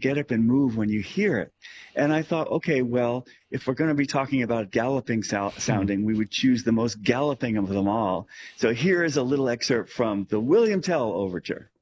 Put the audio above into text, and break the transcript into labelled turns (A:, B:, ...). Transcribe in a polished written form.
A: get up and move when you hear it. And I thought, okay, well, if we're going to be talking about galloping sounding, we would choose the most galloping of them all. So here is a little excerpt from the William Tell Overture.